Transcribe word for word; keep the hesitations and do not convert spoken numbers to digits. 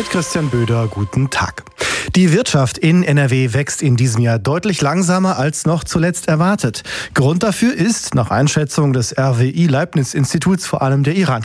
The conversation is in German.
mit Christian Böder. Guten Tag. Die Wirtschaft in N R W wächst in diesem Jahr deutlich langsamer als noch zuletzt erwartet. Grund dafür ist, nach Einschätzung des R W I Leibniz Instituts, vor allem der Iran.